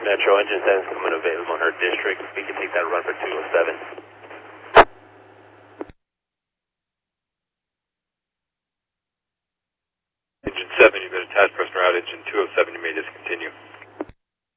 Metro, engine 7 is coming available on her district. We can take that run for 207. Engine 7, you've got a task force route. Engine 207, you may discontinue.